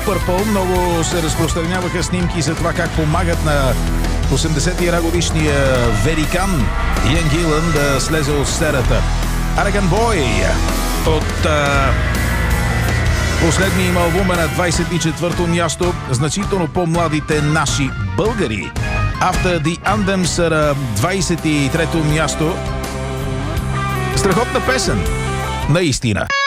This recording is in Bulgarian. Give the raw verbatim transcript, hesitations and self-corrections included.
Purple. Много се разпространяваха снимки за това как помагат на осемдесет и една годишния великан Иан Гилън да слезе от сцената. Arrogant Boy от а, последния им албум е на двайсет и четвърто място. Значително по-младите наши българи After the Anthem са на двайсет и трето място. Страхотна песен, наистина.